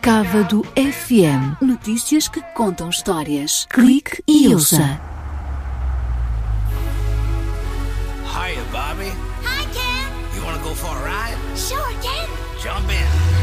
Cávado FM. Notícias que contam histórias. Clique e ouça. Hiya, Bobby. Hi, Ken. You want to go for a ride? Sure, Ken. Jump in.